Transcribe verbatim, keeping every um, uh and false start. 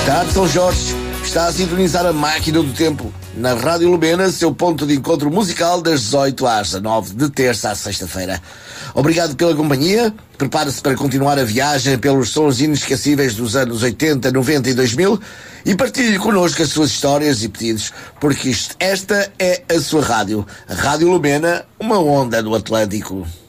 Tarde São Jorge está a sintonizar a máquina do tempo na Rádio Lumena, seu ponto de encontro musical das dezoito às dezanove, de terça à sexta-feira. Obrigado pela companhia, prepare-se para continuar a viagem pelos sons inesquecíveis dos anos oitenta, noventa e dois mil e partilhe connosco as suas histórias e pedidos, porque isto, esta é a sua rádio, a Rádio Lumena, uma onda do Atlântico.